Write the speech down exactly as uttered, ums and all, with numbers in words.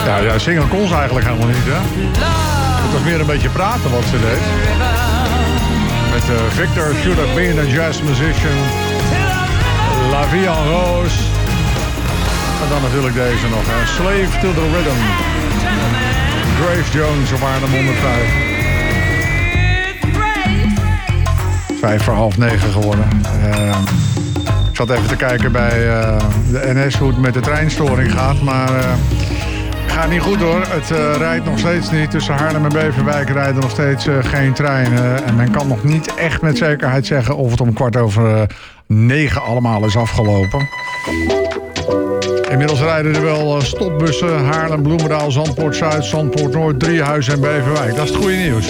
Ja, ja, zingen kon ze eigenlijk helemaal niet, hè? Het was meer een beetje praten wat ze deed. Met uh, Victor should have been a jazz musician. La Vie en Rose. En dan natuurlijk deze nog, hè. Slave to the Rhythm. Grace Jones op Arnhem honderdvijf. Vijf voor half negen geworden. Uh, ik zat even te kijken bij uh, de N S hoe het met de treinstoring gaat, maar uh, gaat niet goed hoor. Het uh, rijdt nog steeds niet. Tussen Haarlem en Beverwijk rijden nog steeds uh, geen treinen. En men kan nog niet echt met zekerheid zeggen of het om kwart over uh, negen allemaal is afgelopen. Inmiddels rijden er wel uh, stopbussen. Haarlem, Bloemendaal, Zandpoort Zuid, Zandpoort Noord, Driehuizen en Beverwijk. Dat is het goede nieuws.